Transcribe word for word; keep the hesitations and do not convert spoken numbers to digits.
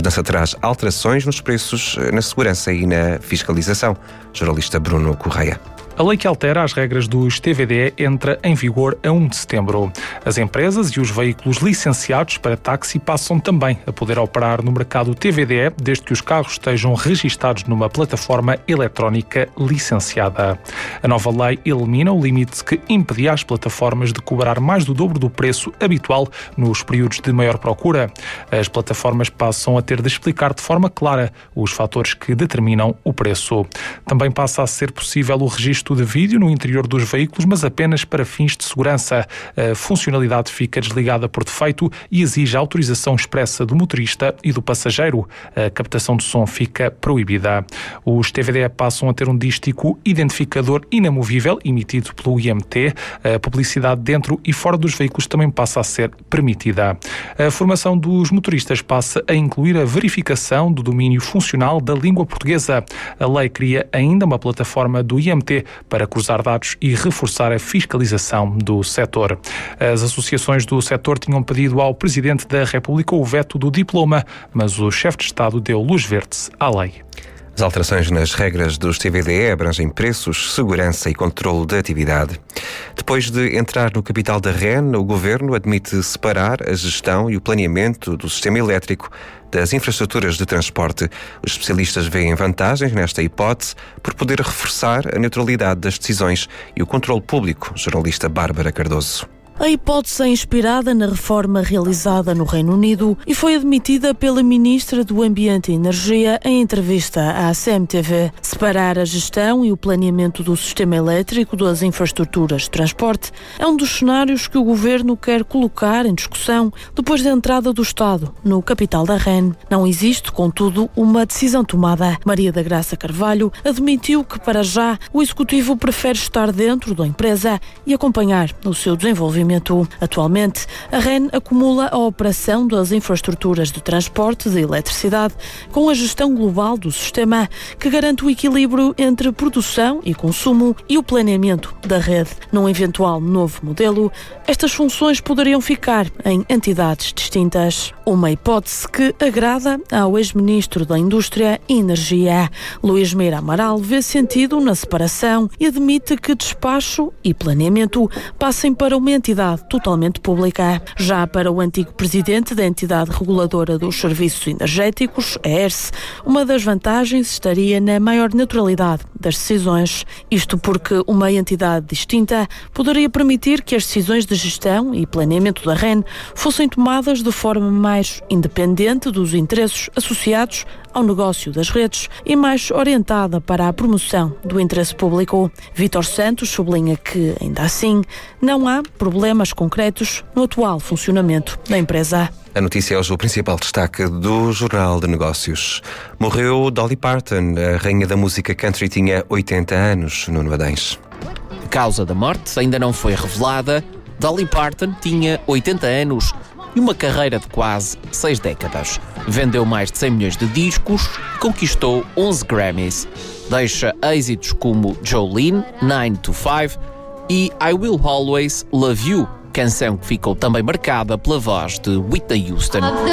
mudança traz alterações nos preços, na segurança e na fiscalização. Jornalista Bruno Correia. A lei que altera as regras dos T V D E entra em vigor a primeiro de setembro. As empresas e os veículos licenciados para táxi passam também a poder operar no mercado T V D E, desde que os carros estejam registados numa plataforma eletrónica licenciada. A nova lei elimina o limite que impedia as plataformas de cobrar mais do dobro do preço habitual nos períodos de maior procura. As plataformas passam a ter de explicar de forma clara os fatores que determinam o preço. Também passa a ser possível o registro de vídeo no interior dos veículos, mas apenas para fins de segurança. A funcionalidade fica desligada por defeito e exige a autorização expressa do motorista e do passageiro. A captação de som fica proibida. Os T V D E passam a ter um dístico identificador inamovível, emitido pelo I M T. A publicidade dentro e fora dos veículos também passa a ser permitida. A formação dos motoristas passa a incluir a verificação do domínio funcional da língua portuguesa. A lei cria ainda uma plataforma do I M T para cruzar dados e reforçar a fiscalização do setor. As associações do setor tinham pedido ao Presidente da República o veto do diploma, mas o chefe de Estado deu luz verde à lei. As alterações nas regras dos T V D E abrangem preços, segurança e controle da atividade. Depois de entrar no capital da R E N, o Governo admite separar a gestão e o planeamento do sistema elétrico das infraestruturas de transporte. Os especialistas veem vantagens nesta hipótese por poder reforçar a neutralidade das decisões e o controle público. Jornalista Bárbara Cardoso. A hipótese é inspirada na reforma realizada no Reino Unido e foi admitida pela Ministra do Ambiente e Energia em entrevista à C M T V. Separar a gestão e o planeamento do sistema elétrico das infraestruturas de transporte é um dos cenários que o Governo quer colocar em discussão depois da entrada do Estado no capital da R E N. Não existe, contudo, uma decisão tomada. Maria da Graça Carvalho admitiu que, para já, o Executivo prefere estar dentro da empresa e acompanhar o seu desenvolvimento. Atualmente, a R E N acumula a operação das infraestruturas de transporte de eletricidade com a gestão global do sistema, que garante o equilíbrio entre produção e consumo e o planeamento da rede. Num eventual novo modelo, estas funções poderiam ficar em entidades distintas. Uma hipótese que agrada ao ex-ministro da Indústria e Energia. Luís Meira Amaral vê sentido na separação e admite que despacho e planeamento passem para uma entidade totalmente pública. Já para o antigo presidente da entidade reguladora dos serviços energéticos, a E R S, uma das vantagens estaria na maior neutralidade das decisões. Isto porque uma entidade distinta poderia permitir que as decisões de gestão e planeamento da R E N fossem tomadas de forma mais independente dos interesses associados ao negócio das redes e mais orientada para a promoção do interesse público. Vítor Santos sublinha que, ainda assim, não há problemas concretos no atual funcionamento da empresa. A notícia é hoje o principal destaque do Jornal de Negócios. Morreu Dolly Parton, a rainha da música country, tinha oitenta anos, Nuno Adães. A causa da morte ainda não foi revelada. Dolly Parton tinha oitenta anos e uma carreira de quase seis décadas. Vendeu mais de cem milhões de discos, conquistou onze Grammys. Deixa êxitos como Jolene, nine to five e I Will Always Love You, canção que ficou também marcada pela voz de Whitney Houston.